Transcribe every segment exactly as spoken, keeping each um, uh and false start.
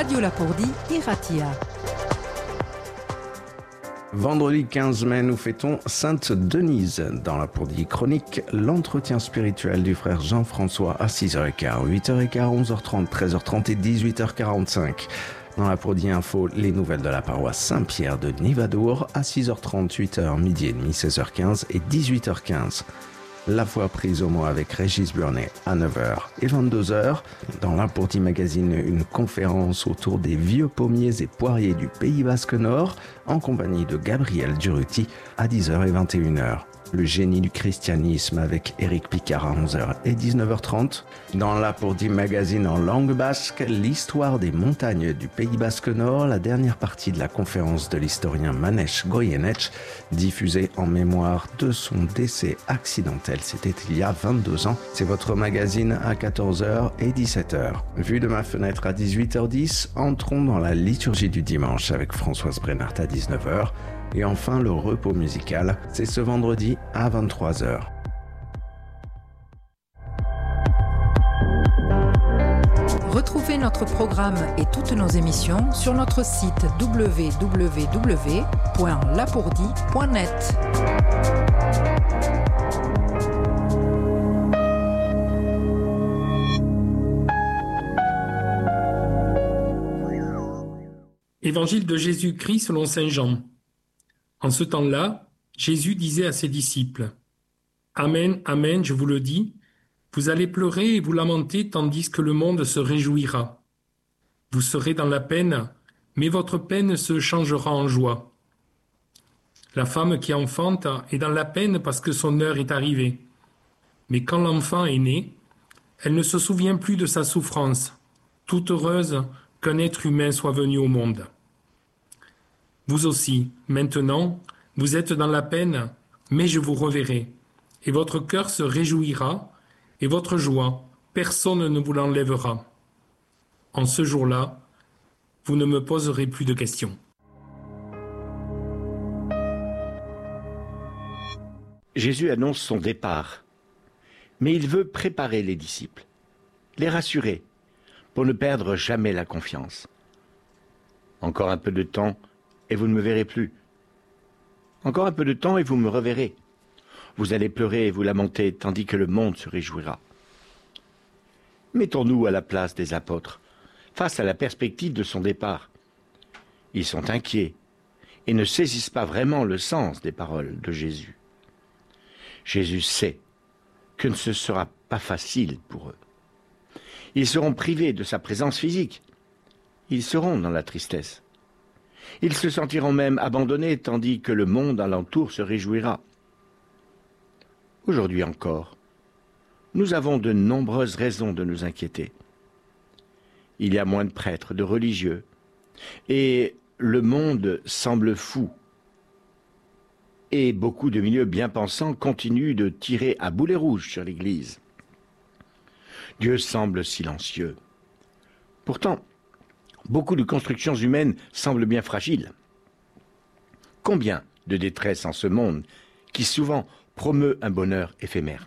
Radio Lapourdie, Iratia. Vendredi quinze mai, nous fêtons Sainte Denise. Dans Lapourdie Chronique, l'entretien spirituel du frère Jean-François à six heures quinze, huit heures quinze, onze heures trente, treize heures trente et dix-huit heures quarante-cinq. Dans Lapourdie Info, les nouvelles de la paroisse Saint-Pierre de Nivadour à six heures trente, huit heures, midi et demi, seize heures quinze et dix-huit heures quinze. La foi prise au mot avec Régis Burnet à neuf heures et vingt-deux heures. Dans Lapourdie Magazine, une conférence autour des vieux pommiers et poiriers du Pays Basque Nord en compagnie de Gabriel Duruti à dix heures et vingt et une heures. Le génie du christianisme avec Éric Picard à onze heures et dix-neuf heures trente. Dans Lapourdie Magazine en langue basque, l'histoire des montagnes du Pays Basque Nord, la dernière partie de la conférence de l'historien Manèche Goyeneche, diffusée en mémoire de son décès accidentel. C'était il y a vingt-deux ans. C'est votre magazine à quatorze heures et dix-sept heures. Vue de ma fenêtre à dix-huit heures dix, entrons dans la liturgie du dimanche avec Françoise Brennart à dix-neuf heures. Et enfin, le repos musical, c'est ce vendredi à vingt-trois heures. Retrouvez notre programme et toutes nos émissions sur notre site w w w point lapourdie point net. Évangile de Jésus-Christ selon saint Jean. En ce temps-là, Jésus disait à ses disciples : « Amen, amen, je vous le dis, vous allez pleurer et vous lamenter tandis que le monde se réjouira. Vous serez dans la peine, mais votre peine se changera en joie. La femme qui enfante est dans la peine parce que son heure est arrivée. Mais quand l'enfant est né, elle ne se souvient plus de sa souffrance, toute heureuse qu'un être humain soit venu au monde. Vous aussi, maintenant, vous êtes dans la peine, mais je vous reverrai, et votre cœur se réjouira, et votre joie, personne ne vous l'enlèvera. En ce jour-là, vous ne me poserez plus de questions. » Jésus annonce son départ, mais il veut préparer les disciples, les rassurer, pour ne perdre jamais la confiance. Encore un peu de temps, et vous ne me verrez plus. Encore un peu de temps, et vous me reverrez. Vous allez pleurer et vous lamenter, tandis que le monde se réjouira. Mettons-nous à la place des apôtres, face à la perspective de son départ. Ils sont inquiets et ne saisissent pas vraiment le sens des paroles de Jésus. Jésus sait que ce ne sera pas facile pour eux. Ils seront privés de sa présence physique. Ils seront dans la tristesse. Ils se sentiront même abandonnés, tandis que le monde alentour se réjouira. Aujourd'hui encore, nous avons de nombreuses raisons de nous inquiéter. Il y a moins de prêtres, de religieux, et le monde semble fou. Et beaucoup de milieux bien pensants continuent de tirer à boulet rouge sur l'Église. Dieu semble silencieux. Pourtant, beaucoup de constructions humaines semblent bien fragiles. Combien de détresse en ce monde qui souvent promeut un bonheur éphémère.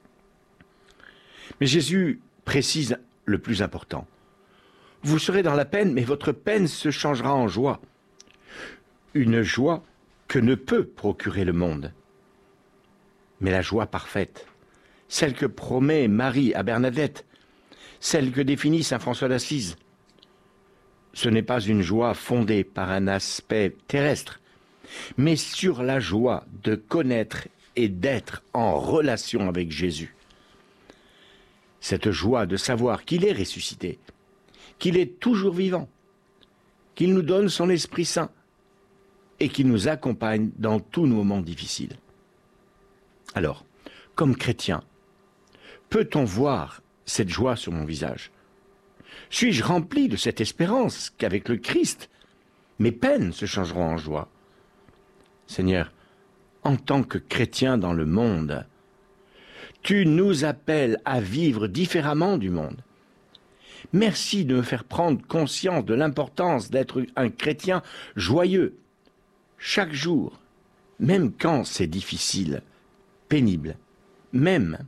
Mais Jésus précise le plus important. Vous serez dans la peine, mais votre peine se changera en joie. Une joie que ne peut procurer le monde. Mais la joie parfaite, celle que promet Marie à Bernadette, celle que définit saint François d'Assise, ce n'est pas une joie fondée par un aspect terrestre, mais sur la joie de connaître et d'être en relation avec Jésus. Cette joie de savoir qu'il est ressuscité, qu'il est toujours vivant, qu'il nous donne son Esprit Saint et qu'il nous accompagne dans tous nos moments difficiles. Alors, comme chrétien, peut-on voir cette joie sur mon visage ? Suis-je rempli de cette espérance qu'avec le Christ, mes peines se changeront en joie ? Seigneur, en tant que chrétien dans le monde, tu nous appelles à vivre différemment du monde. Merci de me faire prendre conscience de l'importance d'être un chrétien joyeux, chaque jour, même quand c'est difficile, pénible, même,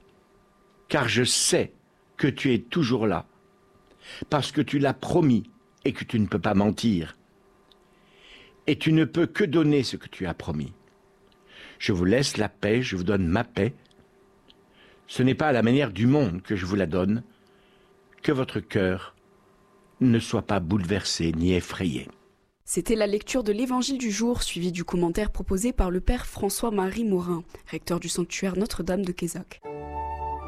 car je sais que tu es toujours là, parce que tu l'as promis et que tu ne peux pas mentir. Et tu ne peux que donner ce que tu as promis. Je vous laisse la paix, je vous donne ma paix. Ce n'est pas à la manière du monde que je vous la donne, que votre cœur ne soit pas bouleversé ni effrayé. C'était la lecture de l'Évangile du jour, suivie du commentaire proposé par le père François-Marie Morin, recteur du sanctuaire Notre-Dame de Quézac.